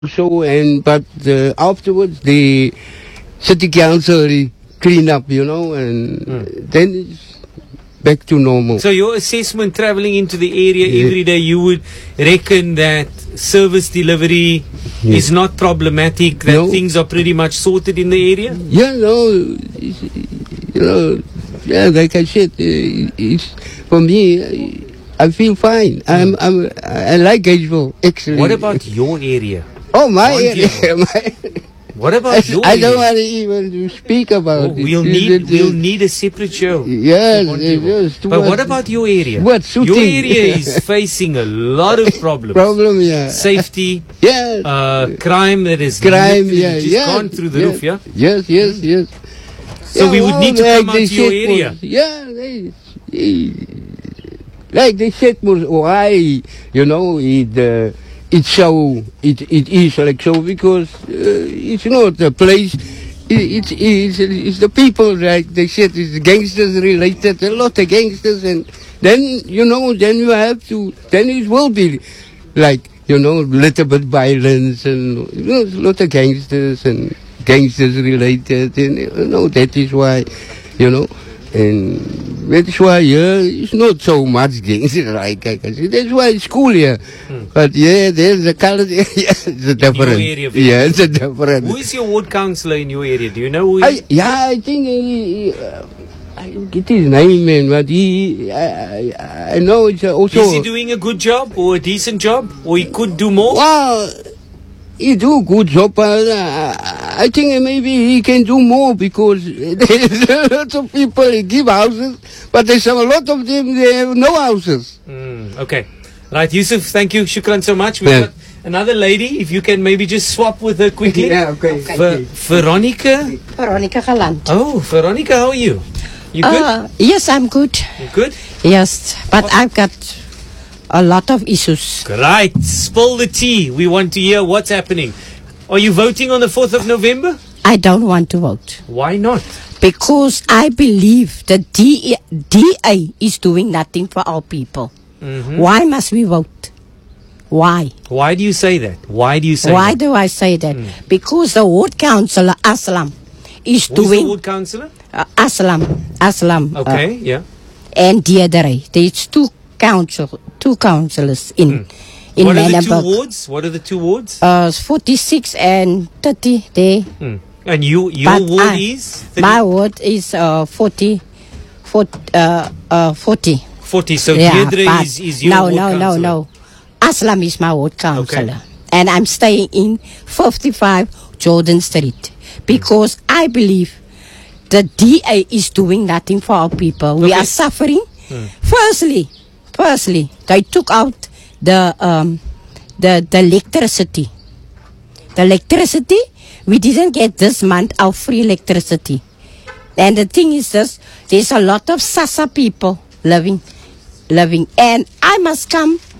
also, but afterwards the city council clean up, and then it's back to normal. So your assessment traveling into the area every day, you would reckon that service delivery is not problematic, that things are pretty much sorted in the area? Yeah, like I said, it's, for me, I feel fine. I like Gageville, actually. What about your area? Oh, my area. What about your I area? don't want to even speak about it. We'll need a separate show. Yes. But what about your area? What, shooting? Your area is facing a lot of problems. Safety. Crime that is gone through the roof, yeah? Yes. So we would need to come out to your area. Like they said, why, it is like so, because it's not a place, it's the people, like they said, it's gangsters related, a lot of gangsters, and then, then you have to, then it will be like, little bit violence, and, a lot of gangsters, and gangsters related, and, that is why, and that's why it's not so much gangster like I can say. That's why it's cool here. But there's a color. It's a different. It's a different. Who is your ward councillor in your area? Do you know who he is? I think I don't get his name, man, but I know it's also. Is he doing a good job or a decent job, or he could do more? Well, he do a good job, but I think maybe he can do more, because there's a lot of people who give houses, but there's a lot of them, they have no houses. Okay. Right, Yusuf, thank you. Shukran so much. We've got another lady, if you can maybe just swap with her quickly. Okay. Veronica? Veronica Galant. Oh, Veronica, how are you? You good? Yes, I'm good. You good? Yes, but I've got a lot of issues. Right, spill the tea. We want to hear what's happening. Are you voting on the 4th of November? I don't want to vote. Why not? Because I believe the DA is doing nothing for our people. Why must we vote? Why? Why do you say that? Why do I say that? Because the ward councillor, Aslam, is Who's doing... the ward councillor? Aslam. Okay, And Diedere. There's two councillors in What are the Manenberg. two wards? What are the two wards? 46 and 30 there. And your ward is? 30? My ward is 40. 40. 40. So Deirdre is your ward councillor? No. Aslam is my ward councillor. Okay. And I'm staying in 55 Jordan Street. Because I believe the DA is doing nothing for our people. We are suffering. Firstly, they took out the electricity. The electricity, we didn't get this month our free electricity. And the thing is this, there's a lot of Sasa people living. And I must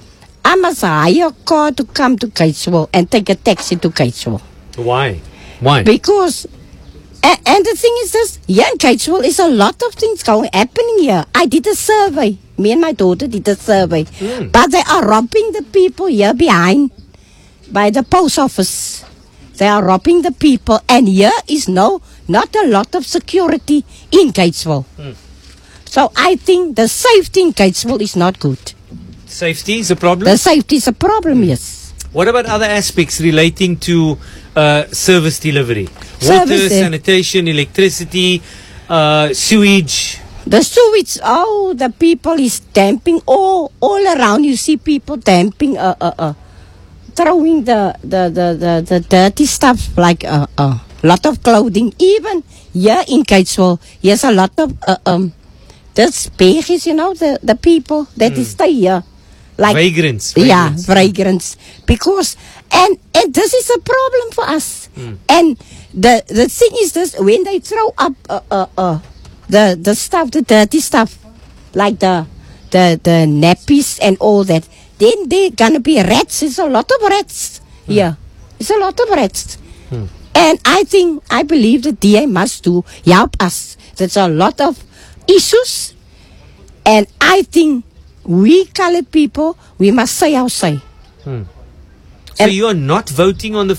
hire a car to come to Kaitswell and take a taxi to Kaitswell. Why? Because, and the thing is this, here in Kaitswell is a lot of things happening here. I did a survey. Me and my daughter did a survey. But they are robbing the people here behind by the post office. They are robbing the people. And here is not a lot of security in Kaitswell. So I think the safety in Kaitswell is not good. Safety is a problem? The safety is a problem, yes. What about other aspects relating to service delivery? Water, sanitation, electricity, sewage. The sewage, the people is dumping all around. You see people dumping, throwing the dirty stuff like a lot of clothing. Even here in Kaitswell, there's a lot of there's babies, the people that stay here. Like vagrants. Yeah, vagrants. Because and this is a problem for us. And the thing is this, when they throw up the stuff, the dirty stuff, like the nappies and all that, then they're gonna be rats. There's a lot of rats here. It's a lot of rats. And I believe the DA must help us. There's a lot of issues, and I think we colored people, we must say our say. So you are not voting on the